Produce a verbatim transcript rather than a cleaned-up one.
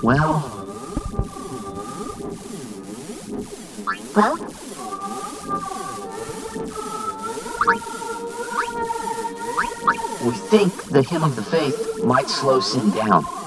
Well, Well, we think the hymn of the faith might slow Sin down.